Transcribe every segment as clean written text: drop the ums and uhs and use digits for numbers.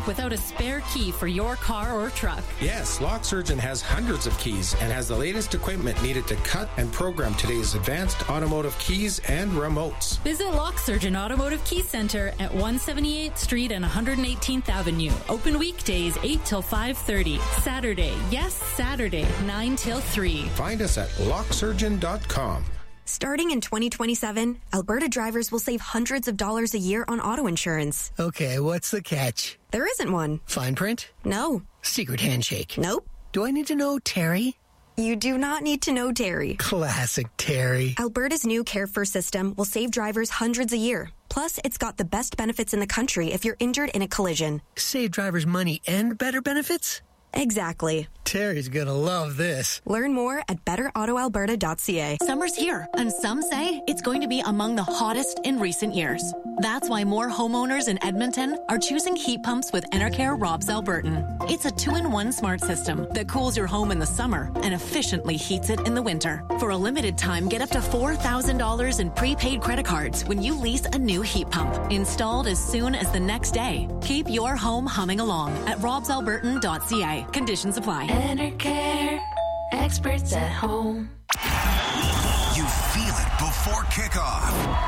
without a spare key for your car or truck. Yes, Lock Surgeon has hundreds of keys and has the latest equipment needed to cut and program today's advanced automotive keys and remotes. Visit Lock Surgeon Automotive Key Center at 178th Street and 118th Avenue. Open weekdays 8 till 5:30. Saturday, yes, Saturday, 9 till 3. Find us at locksurgeon.com. Starting in 2027, Alberta drivers will save hundreds of dollars a year on auto insurance. Okay, what's the catch? There isn't one. Fine print? No. Secret handshake? Nope. Do I need to know Terry? You do not need to know Terry. Classic Terry. Alberta's new Care First system will save drivers hundreds a year. Plus, it's got the best benefits in the country if you're injured in a collision. Save drivers money and better benefits? Exactly. Terry's gonna love this. Learn more at betterautoalberta.ca. Summer's here, and some say it's going to be among the hottest in recent years. That's why more homeowners in Edmonton are choosing heat pumps with Enercare Robs Albertan. It's a 2-in-1 smart system that cools your home in the summer and efficiently heats it in the winter. For a limited time, get up to $4,000 in prepaid credit cards when you lease a new heat pump, installed as soon as the next day. Keep your home humming along at robsalbertan.ca. Conditions apply. Enercare, experts at home. You feel it before kickoff.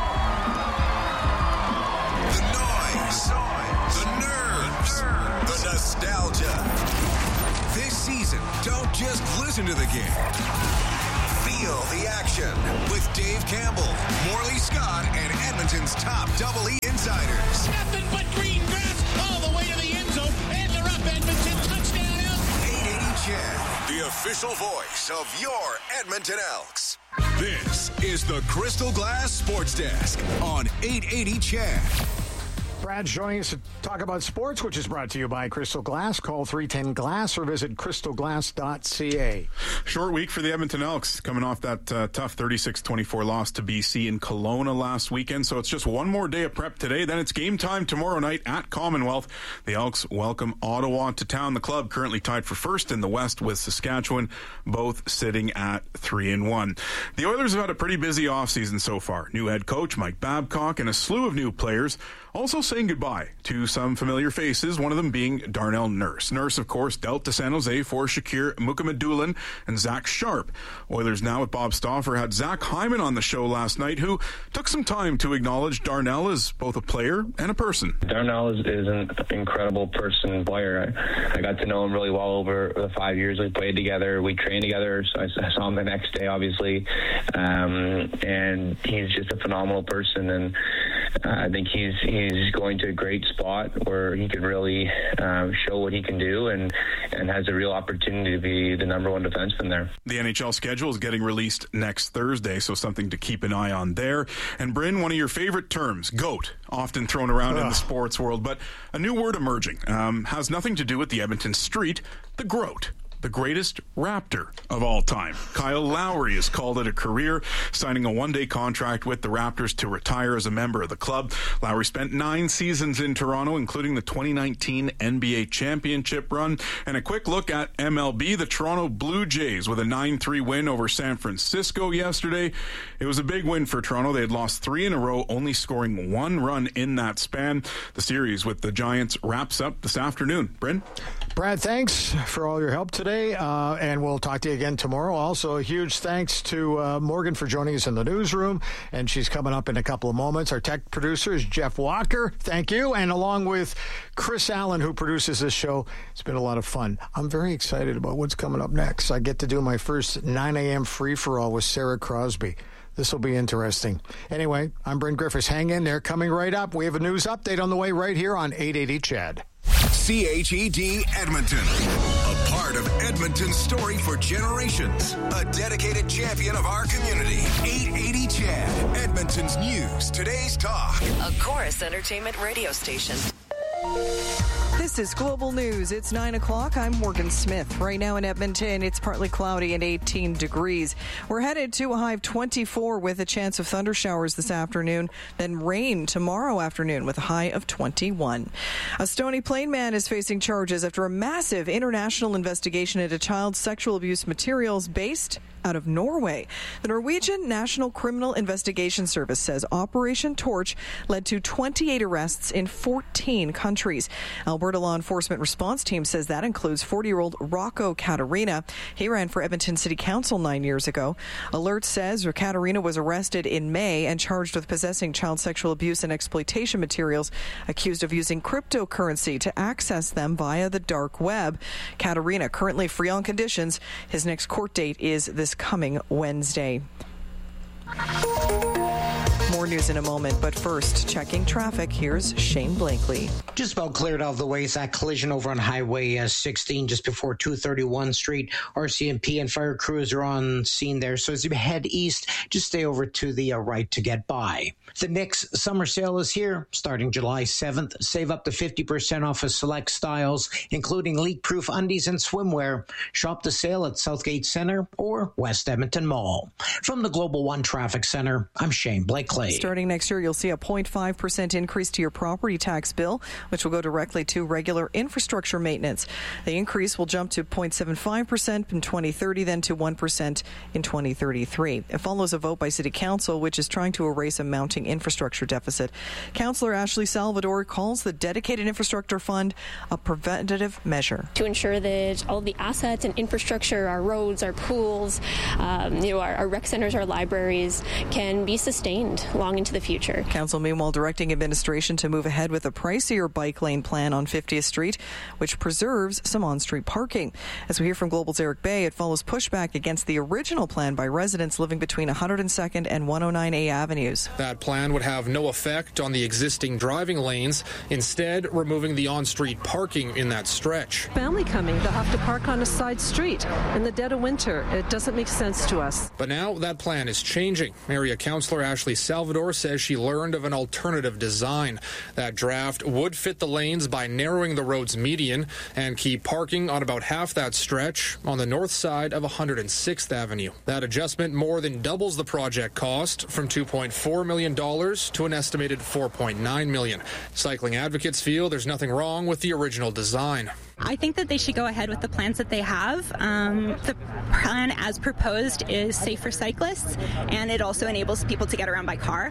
The noise, the nerves, the nostalgia. This season, don't just listen to the game. Feel the action with Dave Campbell, Morley Scott, and Edmonton's top Double E insiders. Nothing but green grass all the way to the end zone, and they're up. Edmonton touchdown. 880 CHED, the official voice of your Edmonton Elks. This is the Crystal Glass Sports Desk on 880 CHED. Brad's joining us to talk about sports, which is brought to you by Crystal Glass. Call 310-GLASS or visit crystalglass.ca. Short week for the Edmonton Elks, coming off that tough 36-24 loss to BC in Kelowna last weekend. So it's just one more day of prep today. Then it's game time tomorrow night at Commonwealth. The Elks welcome Ottawa to town. The club currently tied for first in the West with Saskatchewan, both sitting at 3-1. The Oilers have had a pretty busy offseason so far. New head coach Mike Babcock and a slew of new players. Also saying goodbye to some familiar faces, one of them being Darnell Nurse. Nurse, of course, dealt to San Jose for Shakir Mukhamadullin and Zach Sharp. Oilers now with Bob Stauffer had Zach Hyman on the show last night, who took some time to acknowledge Darnell as both a player and a person. Darnell is an incredible person and player. I got to know him really well over the 5 years we played together. We trained together, so I saw him the next day, obviously. And he's just a phenomenal person, and I think he's going to a great spot where he could really show what he can do and has a real opportunity to be the number one defenseman there. The NHL schedule is getting released next Thursday, so something to keep an eye on there. And Bryn, one of your favorite terms, GOAT, often thrown around in the sports world, but a new word emerging. Has nothing to do with the Edmonton Street, the Groat. The greatest Raptor of all time. Kyle Lowry has called it a career, signing a one-day contract with the Raptors to retire as a member of the club. Lowry spent 9 seasons in Toronto, including the 2019 NBA championship run. And a quick look at MLB, the Toronto Blue Jays with a 9-3 win over San Francisco yesterday. It was a big win for Toronto. They had lost 3 in a row, only scoring 1 run in that span. The series with the Giants wraps up this afternoon. Bryn? Brad, thanks for all your help today, and we'll talk to you again tomorrow. Also, a huge thanks to Morgan for joining us in the newsroom, and she's coming up in a couple of moments. Our tech producer is Jeff Walker. Thank you. And along with Chris Allen, who produces this show, it's been a lot of fun. I'm very excited about what's coming up next. I get to do my first 9 a.m. free-for-all with Sarah Crosby. This will be interesting. Anyway, I'm Bryn Griffiths. Hang in there. Coming right up, we have a news update on the way right here on 880 CHED. CHED Edmonton, a part of Edmonton's story for generations, a dedicated champion of our community. 880 CHED, Edmonton's news, today's talk. A Chorus Entertainment radio station. This is Global News. It's 9 o'clock. I'm Morgan Smith. Right now in Edmonton, it's partly cloudy and 18 degrees. We're headed to a high of 24 with a chance of thunder showers this afternoon, then rain tomorrow afternoon with a high of 21. A Stony Plain man is facing charges after a massive international investigation into child sexual abuse materials based out of Norway. The Norwegian National Criminal Investigation Service says Operation Torch led to 28 arrests in 14 countries. Alberta Alberta Law Enforcement Response Team says that includes 40-year-old Rocco Caterina. He ran for Edmonton City Council 9 years ago. Alert says Caterina was arrested in May and charged with possessing child sexual abuse and exploitation materials, accused of using cryptocurrency to access them via the dark web. Caterina currently free on conditions. His next court date is this coming Wednesday. More news in a moment, but first, checking traffic. Here's Shane Blakely. Just about cleared out of the way. That collision over on Highway 16 just before 231 Street. RCMP and fire crews are on scene there. So as you head east, just stay over to the right to get by. The Knix summer sale is here, starting July 7th. Save up to 50% off of select styles, including leak-proof undies and swimwear. Shop the sale at Southgate Centre or West Edmonton Mall. From the Global One Traffic Centre, I'm Shane Blakely. Starting next year, you'll see a 0.5% increase to your property tax bill, which will go directly to regular infrastructure maintenance. The increase will jump to 0.75% in 2030, then to 1% in 2033. It follows a vote by City Council, which is trying to erase a mounting infrastructure deficit. Councillor Ashley Salvador calls the dedicated infrastructure fund a preventative measure. To ensure that all the assets and infrastructure, our roads, our pools, our rec centers, our libraries can be sustained long into the future. Council, meanwhile, directing administration to move ahead with a pricier bike lane plan on 50th Street, which preserves some on-street parking. As we hear from Global's Eric Bay, it follows pushback against the original plan by residents living between 102nd and 109A Avenues. That plan would have no effect on the existing driving lanes, instead removing the on-street parking in that stretch. Family coming, they'll have to park on a side street in the dead of winter. It doesn't make sense to us. But now that plan is changing. Area Councillor Ashley Salvador says she learned of an alternative design. That draft would fit the lanes by narrowing the road's median and keep parking on about half that stretch on the north side of 106th Avenue. That adjustment more than doubles the project cost from $2.4 million to an estimated $4.9 million. Cycling advocates feel there's nothing wrong with the original design. I think that they should go ahead with the plans that they have. The plan as proposed is safe for cyclists, and it also enables people to get around by car.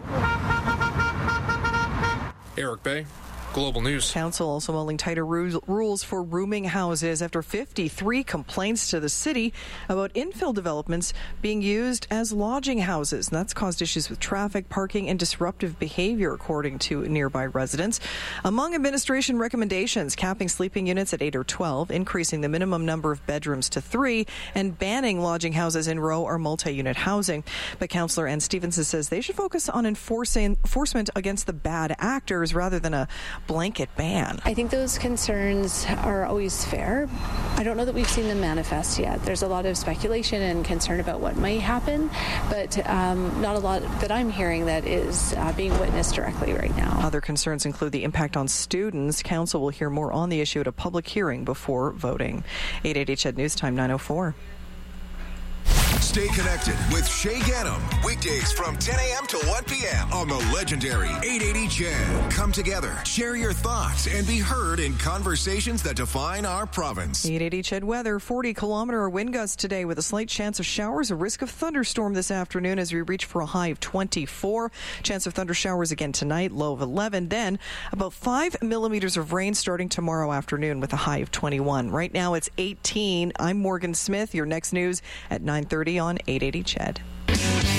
Eric Bay, Global News. Council also mulling tighter rules for rooming houses after 53 complaints to the city about infill developments being used as lodging houses. And that's caused issues with traffic, parking, and disruptive behavior, according to nearby residents. Among administration recommendations, capping sleeping units at 8 or 12, increasing the minimum number of bedrooms to 3, and banning lodging houses in row or multi-unit housing. But Councillor Ann Stevenson says they should focus on enforcement against the bad actors rather than a blanket ban. I think those concerns are always fair. I don't know that we've seen them manifest yet. There's a lot of speculation and concern about what might happen, but not a lot that I'm hearing that is being witnessed directly right now. Other concerns include the impact on students. Council will hear more on the issue at a public hearing before voting. 880 CHED News Time 9:04. Stay connected with Shay Ganem. Weekdays from 10 a.m. to 1 p.m. on the legendary 880 CHED. Come together, share your thoughts, and be heard in conversations that define our province. 880 CHED weather, 40-kilometer wind gusts today with a slight chance of showers, a risk of thunderstorm this afternoon as we reach for a high of 24. Chance of thunder showers again tonight, low of 11. Then about 5 millimeters of rain starting tomorrow afternoon with a high of 21. Right now it's 18. I'm Morgan Smith. Your next news at 9:30 on 880 CHED.